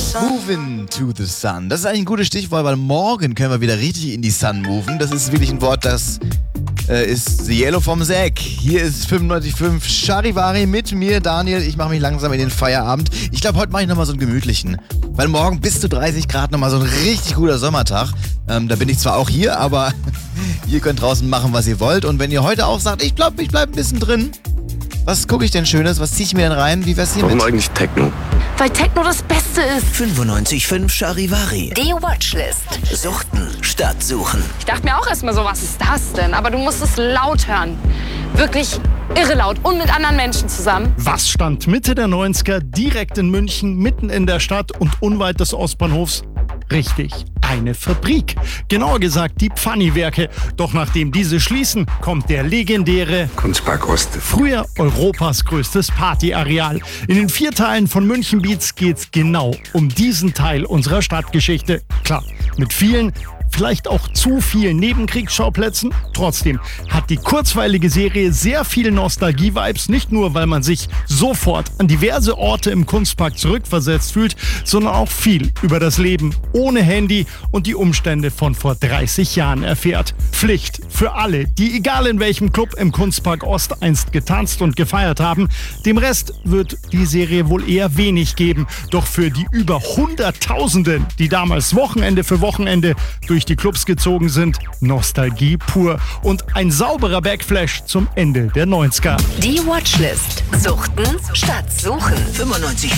Moving to the Sun. Das ist eigentlich ein gutes Stichwort, weil morgen können wir wieder richtig in die Sun moven. Das ist wirklich ein Wort, das ist The Yellow vom Zack. Hier ist 95.5 Charivari mit mir, Daniel. Ich mache mich langsam in den Feierabend. Ich glaube, heute mache ich nochmal so einen gemütlichen. Weil morgen bis zu 30 Grad nochmal so ein richtig guter Sommertag. Da bin ich zwar auch hier, aber ihr könnt draußen machen, was ihr wollt. Und wenn ihr heute auch sagt, ich glaube, ich bleibe ein bisschen drin. Was gucke ich denn Schönes? Was ziehe ich mir denn rein? Wie wär's hier mit? Warum eigentlich Techno? Weil Techno das Beste ist. 95.5 Charivari. Die Watchlist. Suchten statt suchen. Ich dachte mir auch erstmal so, was ist das denn? Aber du musst es laut hören. Wirklich irre laut und mit anderen Menschen zusammen. Was stand Mitte der 90er direkt in München, mitten in der Stadt und unweit des Ostbahnhofs? Richtig, eine Fabrik. Genauer gesagt die Pfanni-Werke. Doch nachdem diese schließen, kommt der legendäre Kunstpark Ost. früher Europas größtes Partyareal. In den 4 Teilen von München Beats geht's genau um diesen Teil unserer Stadtgeschichte. Klar, mit vielen, vielleicht auch zu vielen Nebenkriegsschauplätzen. Trotzdem hat die kurzweilige Serie sehr viel Nostalgie-Vibes, nicht nur, weil man sich sofort an diverse Orte im Kunstpark zurückversetzt fühlt, sondern auch viel über das Leben ohne Handy und die Umstände von vor 30 Jahren erfährt. Pflicht für alle, die egal in welchem Club im Kunstpark Ost einst getanzt und gefeiert haben. Dem Rest wird die Serie wohl eher wenig geben. Doch für die über Hunderttausenden, die damals Wochenende für Wochenende durch die Clubs gezogen sind, Nostalgie pur und ein sauberer Backflash zum Ende der 90er. Die Watchlist. Suchten statt suchen. 95.5